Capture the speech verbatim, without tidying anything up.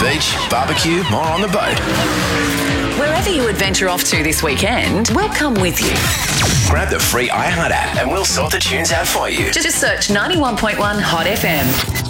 beach, barbecue, or on the boat. Wherever you adventure off to this weekend, we'll come with you. Grab the free iHeart app and we'll sort the tunes out for you. Just search ninety-one point one Hot F M.